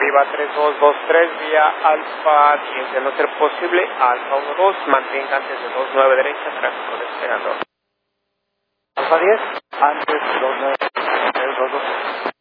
arriba 3223 vía Alfa 10. De no ser posible, Alfa 12, mantenga antes de 29 derecha, tráfico despegando. Alfa 10, antes 29, 22.